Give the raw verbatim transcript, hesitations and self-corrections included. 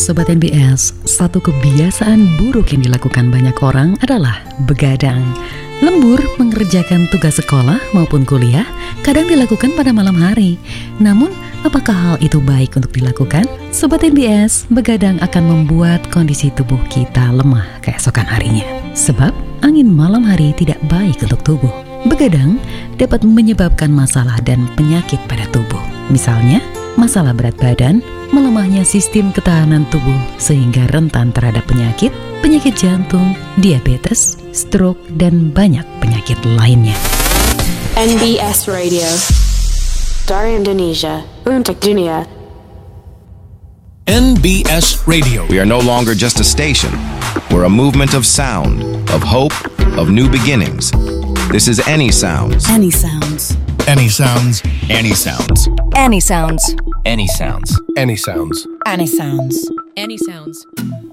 Sobat N B S, satu kebiasaan buruk yang dilakukan banyak orang adalah begadang. Lembur mengerjakan tugas sekolah maupun kuliah kadang dilakukan pada malam hari. Namun, apakah hal itu baik untuk dilakukan? Sobat N B S, begadang akan membuat kondisi tubuh kita lemah keesokan harinya. Sebab, angin malam hari tidak baik untuk tubuh. Begadang dapat menyebabkan masalah dan penyakit pada tubuh. Misalnya, masalah berat badan, melemahnya sistem ketahanan tubuh sehingga rentan terhadap penyakit, penyakit jantung, diabetes, stroke, dan banyak penyakit lainnya. N B S Radio, dari Indonesia untuk dunia. N B S Radio. We are no longer just a station. We're a movement of sound, of hope, of new beginnings. This is Any Sounds. Any Sounds. Any sounds. Any sounds. Any Sounds. Any sounds. Any sounds. Any Sounds. Any Sounds.